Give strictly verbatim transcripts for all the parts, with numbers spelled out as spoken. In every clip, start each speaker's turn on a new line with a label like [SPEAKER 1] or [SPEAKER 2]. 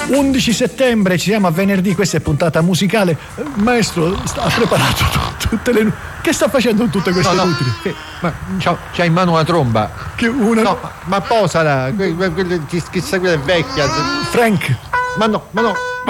[SPEAKER 1] undici settembre, ci siamo a venerdì, questa è puntata musicale. Maestro, ha preparato t- tutte le... Che sta facendo con tutte queste
[SPEAKER 2] no, no,
[SPEAKER 1] utili?
[SPEAKER 2] Che, ma c'ha, c'ha in mano una tromba.
[SPEAKER 1] Che una...
[SPEAKER 2] No, ma, ma posala, que, que, que, chissà quella è vecchia.
[SPEAKER 1] Frank.
[SPEAKER 2] Ma no, ma no.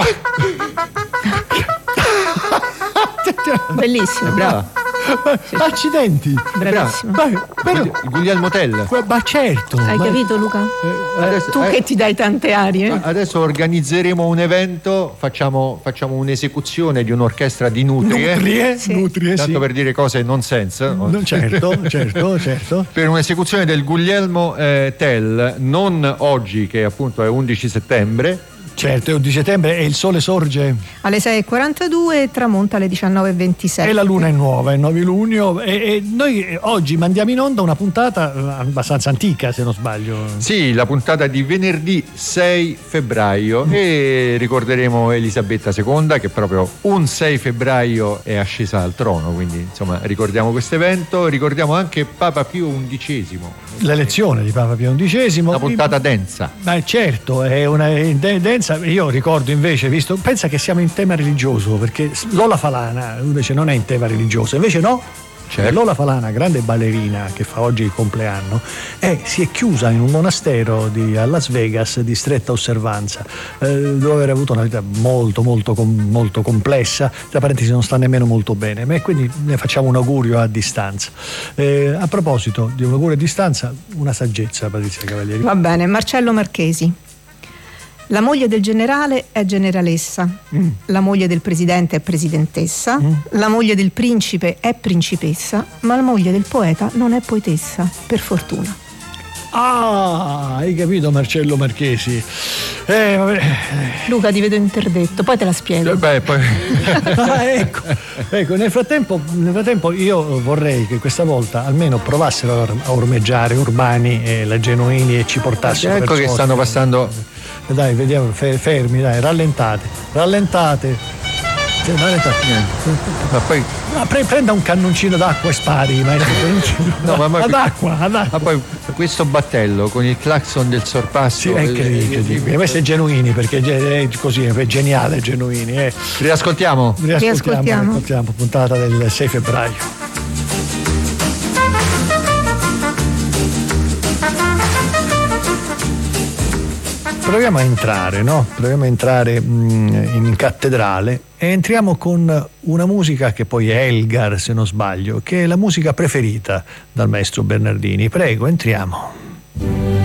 [SPEAKER 3] Bellissimo.
[SPEAKER 2] Brava.
[SPEAKER 1] Accidenti.
[SPEAKER 3] Bravissimo.
[SPEAKER 1] Ma, però,
[SPEAKER 2] Guglielmo Tell.
[SPEAKER 1] ma certo.
[SPEAKER 3] Hai
[SPEAKER 1] ma...
[SPEAKER 3] capito, Luca?
[SPEAKER 2] Eh, adesso,
[SPEAKER 3] Tu
[SPEAKER 2] eh,
[SPEAKER 3] che ti dai tante arie.
[SPEAKER 2] Adesso organizzeremo un evento, facciamo, facciamo un'esecuzione di un'orchestra di nutrie.
[SPEAKER 1] Nutrie,
[SPEAKER 3] Sì.
[SPEAKER 1] nutrie,
[SPEAKER 2] Tanto
[SPEAKER 1] sì.
[SPEAKER 2] per dire cose non sense.
[SPEAKER 1] No, certo, certo, certo.
[SPEAKER 2] Per un'esecuzione del Guglielmo eh, Tell, non oggi che appunto è undici settembre.
[SPEAKER 1] Certo, è undici settembre e il sole sorge
[SPEAKER 3] Alle sei e quarantadue e tramonta alle diciannove e ventisette.
[SPEAKER 1] e la luna è nuova, è nove luglio e, e noi oggi mandiamo in onda una puntata abbastanza antica, se non sbaglio.
[SPEAKER 2] Sì, la puntata di venerdì sei febbraio e ricorderemo Elisabetta seconda che proprio un sei febbraio è ascesa al trono, quindi insomma ricordiamo questo evento, ricordiamo anche Papa Pio undicesimo.
[SPEAKER 1] L'elezione di Papa Pio undicesimo.
[SPEAKER 2] Una puntata densa.
[SPEAKER 1] Ma certo, è una de- densa. Io ricordo invece, visto, pensa che siamo in tema religioso, perché Lola Falana invece non è in tema religioso, invece no. Cioè, Lola Falana, grande ballerina che fa oggi il compleanno, è, si è chiusa in un monastero di, a Las Vegas di stretta osservanza, eh, dove aver avuto una vita molto molto molto complessa, tra parentesi non sta nemmeno molto bene, ma quindi ne facciamo un augurio a distanza. Eh, a proposito di un augurio a distanza, una saggezza, Patrizia Cavalieri.
[SPEAKER 3] Va bene, Marcello Marchesi. La moglie del generale è generalessa, mm. la moglie del presidente è presidentessa, mm. la moglie del principe è principessa, ma la moglie del poeta non è poetessa, per fortuna.
[SPEAKER 1] Ah, hai capito, Marcello Marchesi? Eh, vabbè.
[SPEAKER 3] Luca, ti vedo interdetto, poi te la spiego.
[SPEAKER 2] Eh beh, poi...
[SPEAKER 1] ah, ecco, ecco nel, frattempo, nel frattempo io vorrei che questa volta almeno provassero a ormeggiare Urbani e la Genuini e ci portassero.
[SPEAKER 2] Ecco che stanno passando.
[SPEAKER 1] Dai, vediamo, fermi, dai, rallentate, rallentate. Rallentate.
[SPEAKER 2] Ma poi
[SPEAKER 1] ma pre- prenda un cannoncino d'acqua e spari, maestro.
[SPEAKER 2] no, ma, ma
[SPEAKER 1] ad acqua, ad acqua.
[SPEAKER 2] Ma poi questo battello con il clacson del sorpasso.
[SPEAKER 1] Sì, è incredibile. Questo è Genuini, perché è così, è geniale Genuini. Eh.
[SPEAKER 2] Riascoltiamo.
[SPEAKER 1] Riascoltiamo,
[SPEAKER 3] Riascoltiamo.
[SPEAKER 1] riascoltiamo, puntata del sei febbraio. Proviamo a entrare, no? Proviamo a entrare mh, in cattedrale e entriamo con una musica che poi è Elgar, se non sbaglio, che è la musica preferita dal maestro Bernardini. Prego, entriamo.